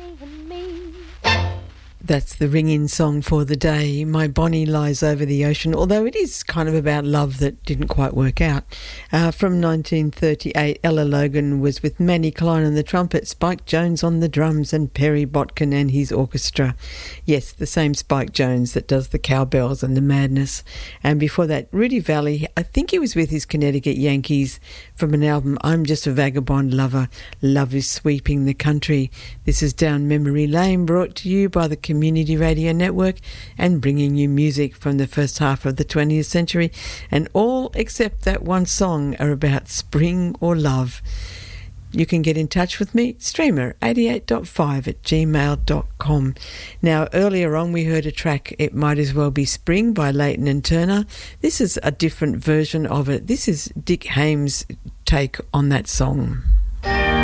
That's the ring-in song for the day. My Bonnie Lies Over the Ocean, although it is kind of about love that didn't quite work out. From 1938, Ella Logan was with Manny Klein on the trumpet, Spike Jones on the drums, and Perry Botkin and his orchestra. Yes, the same Spike Jones that does the cowbells and the madness. And before that, Rudy Valley, I think he was with his Connecticut Yankees from an album, I'm Just a Vagabond Lover. Love is Sweeping the Country. This is Down Memory Lane, brought to you by the Community Radio Network and bringing you music from the first half of the 20th century, and all except that one song are about spring or love. You can get in touch with me, streamer88.5@gmail.com. Now, earlier on we heard a track, It Might As Well Be Spring by Leighton and Turner. This is a different version of it. This is Dick Hames' take on that song.